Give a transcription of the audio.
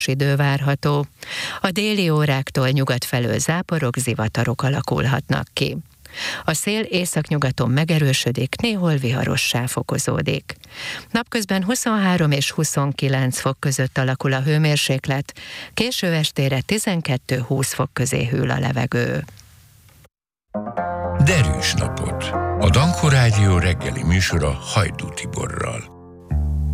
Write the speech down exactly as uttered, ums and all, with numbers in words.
idő várható. A déli óráktól nyugat felől záporok, zivatarok alakulhatnak ki. A szél északnyugaton megerősödik, néhol viharossá fokozódik. Napközben huszonhárom és huszonkilenc fok között alakul a hőmérséklet, késő estére tizenkettő-húsz fok közé hűl a levegő. Derűs napot! A Danko Rádió reggeli műsora Hajdú Tiborral.